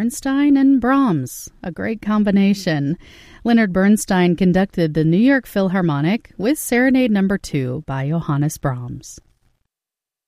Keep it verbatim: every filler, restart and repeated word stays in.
Bernstein and Brahms, a great combination. Leonard Bernstein conducted the New York Philharmonic with Serenade Number two by Johannes Brahms.